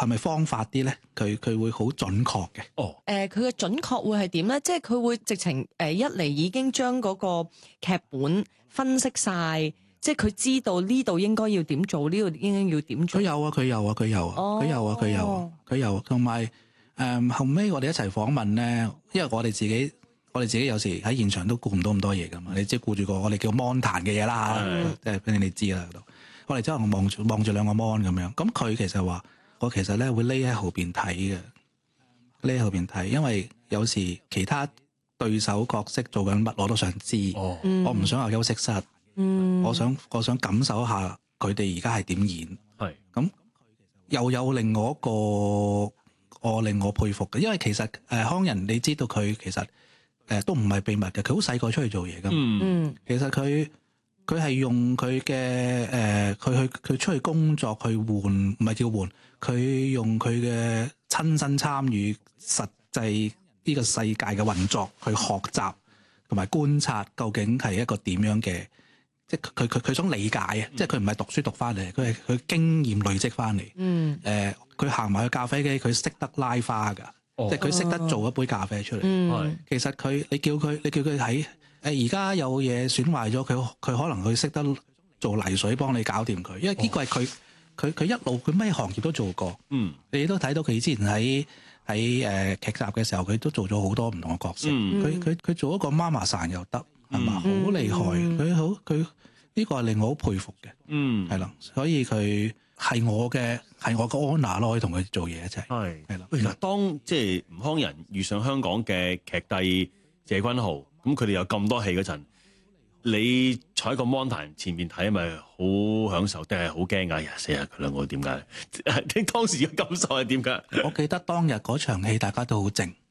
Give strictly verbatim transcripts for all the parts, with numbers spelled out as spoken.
係咪方法啲咧？佢佢會好準確嘅。 哦， 誒佢嘅準確會係點咧？即係佢會直情誒一嚟已經將嗰個劇本分析晒，即係佢知道呢度應該要點做，呢度應該要點做。 佢有啊，佢有啊，佢有啊，佢、 哦、 有啊，佢有啊，佢有啊。同埋誒後尾我哋一齊訪問咧，因為我哋自己我哋自己有時喺現場都顧唔到咁多嘢噶嘛，你即係顧住個我哋叫 mon 彈嘅嘢啦，即係俾你哋知啦。我哋之後望住望住兩個 mon 咁樣，咁佢其實話我其實咧會匿喺後邊睇嘅，匿喺後邊睇，因為有時其他對手角色做緊乜我都想知， 哦、 我唔想有休息室， 嗯、 我想我想感受一下佢哋而家係點演， 係咁又有另外一個我令我佩服嘅，因為其實誒、呃、康仁你知道佢其實誒、呃、都唔係秘密嘅，佢好細個出去做嘢噶， 嗯， 其實佢。佢係用佢嘅誒，佢去佢出去工作去換，唔係叫換，佢用佢嘅親身參與實際呢個世界嘅運作去學習同埋觀察，究竟係一個點樣嘅，即係佢佢佢想理解啊！嗯、即係佢唔係讀書讀翻嚟，佢係佢經驗累積翻嚟。嗯，誒、呃，佢行埋去咖啡機，佢識得拉花㗎，哦、即係佢識得做一杯咖啡出嚟。 嗯， 其實佢你叫佢你叫佢睇。誒而家有嘢損壞咗，佢佢可能佢識得做泥水幫你搞掂佢，因為呢個係佢佢佢一路佢咩行業都做過。嗯，你都睇到佢之前喺喺誒劇集嘅時候，佢都做咗好多唔同嘅角色。佢佢佢做一個媽媽桑又得，係嘛？好、嗯、厲害，佢好佢呢個係令我好佩服嘅。嗯，係啦，所以佢係我嘅係我嘅 honor 咯，可以同佢做嘢一齊。係係啦。 其實當即係吳康仁遇上香港嘅劇帝謝君豪。咁佢哋有咁多戲嗰陣，你坐喺個 mon 壇前面睇，咪好享受，定係好驚㗎？哎呀死啊！佢兩個點解？你當時嘅感受係點㗎？ 我記得當日嗰場戲，大家都好靜。誒、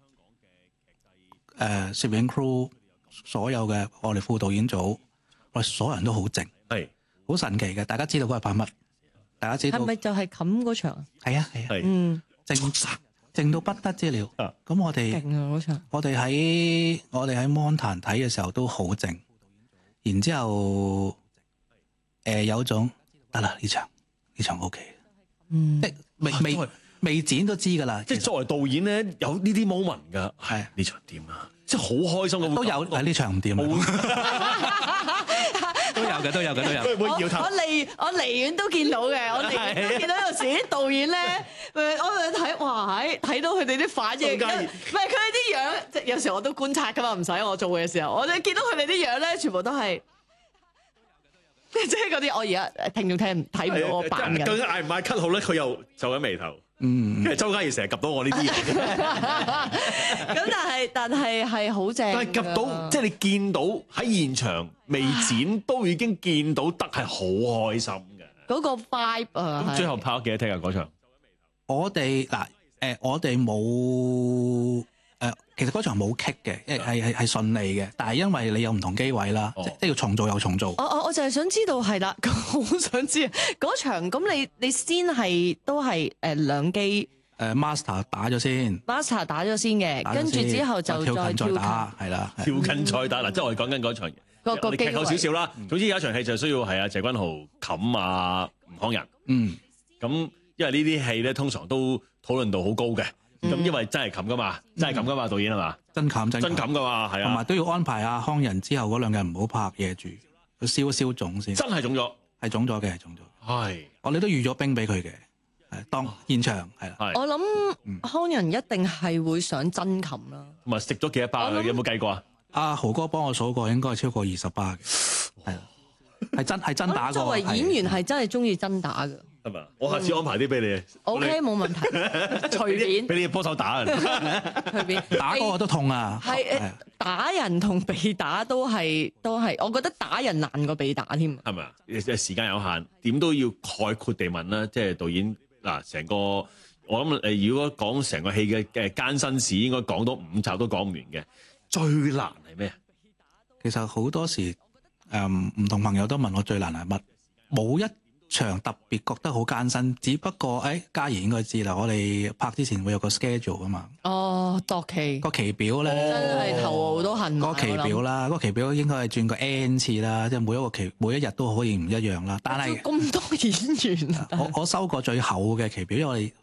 呃，攝影 crew 所有嘅我哋副導演組，我哋所有人都好靜，係好神奇嘅。大家知道嗰係拍乜？大家知道係咪就係冚嗰場？ 係啊係啊， 嗯， 靜靜到不得之了。咁、啊、我哋我哋喺我哋喺 mon 壇睇嘅時候都好靜，然之後誒、呃、有種得啦，呢場呢場 OK，嗯，即係未未未，未剪都知㗎啦。 即係作為導演咧，有呢啲 moment 㗎。係呢場點啊？即係好開心嘅。 都有喺呢場唔掂啊。都有嘅，都有嘅，都有。 我我離我離遠都見到嘅，我離遠都見到有時啲導演咧，我去睇，哇！喺睇到佢哋啲反應，唔係佢哋啲樣，即係有時我都觀察噶嘛，唔使我做嘅時候，我哋見到佢哋啲樣咧，全部都係即係嗰啲我而家聽眾聽睇唔到我扮嘅。 究竟嗌唔嗌咳號咧？佢又皺緊眉頭。嗯，因為周嘉怡成日及到我呢啲嘢。 咁但係但係係好正。 但係及到，即係你見到喺現場未剪都已經見到得係好開心嘅。 嗰個 vibe 啊！ 咁最後拍咗幾多 take 啊？嗰場我哋嗱誒，我哋冇誒，其實嗰場冇 kick 嘅，係係係順利嘅。但係因為你有唔同機位啦，即即要重做又重做。 我我我就係想知道係啦，好想知嗰場咁你你先係都係誒兩機誒 master 打咗先 ，master 打咗先嘅，跟住之後就再跳近打，係啦， 跳近再打嗱，即係我哋講緊嗰場個個劇透少少啦。總之有一場戲就需要係阿謝君豪冚啊吳康仁，嗯，咁因為呢啲戲咧通常都討論度好高嘅。咁因為真係冚噶嘛，真係冚噶嘛，導演係嘛？真冚真真冚噶嘛，係啊。同埋都要安排阿康仁之後嗰兩日唔好拍嘢住，佢燒一燒腫先。真係腫咗，係腫咗嘅，係腫咗。係，我哋都預咗冰俾佢嘅，係當現場係啦。 我諗康仁一定係會想真冚啦。 同埋食咗幾多巴？有冇計過啊？阿豪哥幫我數過，應該係超過二十巴嘅，係啊，係真係真打過。 作為演員係真係中意真打嘅。 係嘛？我下次安排啲俾你。 O K， 冇問題，隨便。 俾你幫手打人， 隨便。 打嗰個都痛啊！ 係打人同被打都係都係，我覺得打人難過被打添。 係咪啊？時間有限，點都要概括地問啦。即係導演嗱，成個我諗誒，如果講成個戲嘅嘅艱辛史，應該講到五集都講唔完嘅。最難係咩？ 其實好多時誒，唔同朋友都問我最難係乜，冇一場特別覺得好艱辛，只不過誒，嘉怡應該知啦。我哋拍之前會有個 schedule 噶嘛。 哦，度期個期表咧， 真係頭都痕。 個期表啦，個期表應該係轉過 N 次啦，即係每一個期每一日都可以唔一樣啦。但係咁多演員， 我我收過最厚嘅期表，因為我哋